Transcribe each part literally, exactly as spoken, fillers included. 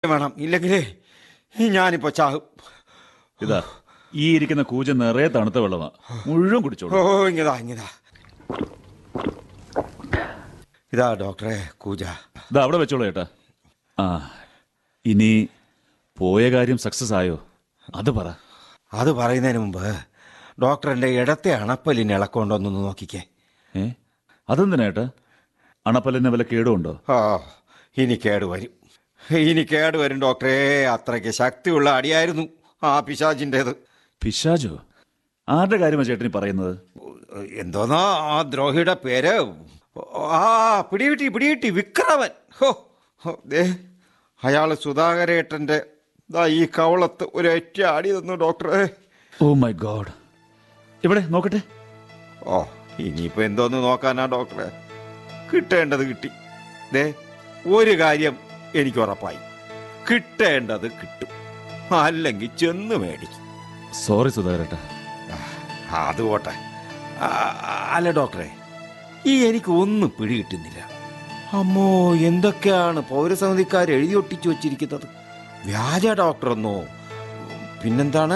വേണം, ഇല്ലെങ്കിലേ ഞാനിപ്പോ ചാകും. ഇതാ ഈ ഇരിക്കുന്ന കൂജ നിറയെ തണുത്ത വെള്ളമാ, മുഴുവൻ കുടിച്ചോളൂ. ഓ ഇങ്ങതാ ഇങ്ങതാ ഇതാ ഡോക്ടറെ കൂജ. ഇതാ അവിടെ വെച്ചോളൂ ചേട്ടാ. ആ ഇനി പോയ കാര്യം സക്സസ് ആയോ? അത് പറ. അത് പറയുന്നതിന് മുമ്പ് ഡോക്ടർ എൻ്റെ ഇടത്തെ അണപ്പല്ലിന് ഇളക്കൊണ്ടോന്നൊന്ന് നോക്കിക്കേ. ഏ അതെന്തിനാ ഏട്ടാ? അണപ്പല്ലിന് വല്ല കേടുണ്ടോ? ആ ഇനി കേടുവരും, ഇനി കേടുവരും ഡോക്ടറെ. അത്രയ്ക്ക് ശക്തിയുള്ള അടിയായിരുന്നു ആ പിശാചിൻ്റേത്. പിശാചോ? ആരുടെ കാര്യമാണ് ചേട്ടനി പറയുന്നത്? എന്തോന്നാ ആ ദ്രോഹിയുടെ പേര്? ആ പിടികിട്ടി പിടികിട്ടി വിക്രമൻ. ഹോ ദേ അയാൾ സുധാകരേട്ടൻ്റെ ഈ കവളത്ത് ഒരൊറ്റ അടി തന്നു ഡോക്ടറെ. Oh my God. ഇവിടെ നോക്കട്ടെ. ഓ ഇനിയിപ്പോൾ എന്തോന്ന് നോക്കാനാ ഡോക്ടറെ, കിട്ടേണ്ടത് കിട്ടി. ദേ ഒരു കാര്യം എനിക്ക് ഉറപ്പായി, കിട്ടേണ്ടത് കിട്ടും, അല്ലെങ്കിൽ ചെന്ന് മേടിക്കും. സോറി സുധാകരേട്ടാ. അത് പോട്ടെ. അല്ല ഡോക്ടറെ, ഈ എനിക്ക് ഒന്നും പിടികിട്ടുന്നില്ല. അമ്മോ എന്തൊക്കെയാണ് പൗരസമിതിക്കാർ എഴുതി ഒട്ടിച്ചു വച്ചിരിക്കുന്നത്. വ്യാജ ഡോക്ടറെന്നോ, പിന്നെന്താണ്,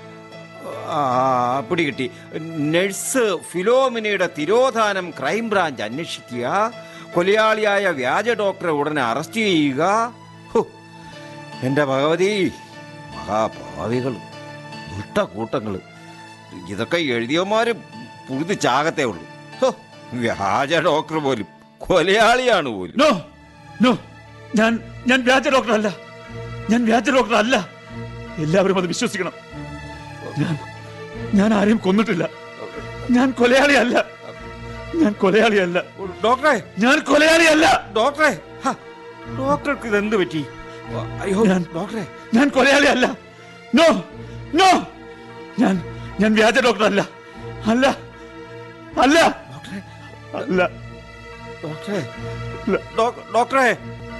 പിടികിട്ടി, നഴ്സ് ഫിലോമിനയുടെ തിരോധാനം ക്രൈംബ്രാഞ്ച് അന്വേഷിക്കുക, കൊലയാളിയായ വ്യാജ ഡോക്ടറെ ഉടനെ അറസ്റ്റ് ചെയ്യുക. എൻ്റെ ഭഗവതി, മഹാഭാവികൾ, ദുഷ്ടക്കൂട്ടങ്ങൾ, ഇതൊക്കെ എഴുതിയവന്മാര് പുഴുതി ചാകത്തേ ഉള്ളൂ. വ്യാജ ഡോക്ടർ പോലും കൊലയാളിയാണ് പോലും. നോ നോ, ഞാൻ ഞാൻ വ്യാജ ഡോക്ടർ അല്ല, ഞാൻ വ്യാജ ഡോക്ടർ അല്ല. എല്ലാവരും അത് വിശ്വസിക്കണം. ഞാൻ ഞാൻ ആരെയും കൊന്നിട്ടില്ല. ഞാൻ കൊലയാളിയല്ല, ഞാൻ കൊലയാളിയല്ല ഡോക്ടറെ, ഞാൻ കൊലയാളിയല്ല ഡോക്ടറെ. ഡോക്ടർക്ക് ഇതെന്ത് പറ്റി? അയ്യോ ഡോക്ടറെ, ഞാൻ കൊലയാളിയല്ല. നോ നോ, ഞാൻ ഞാൻ വ്യാജ ഡോക്ടർ അല്ല, അല്ല അല്ല ഡോക്ടറെ, അല്ല ഡോക്ടറെ, ഡോക്ടറെ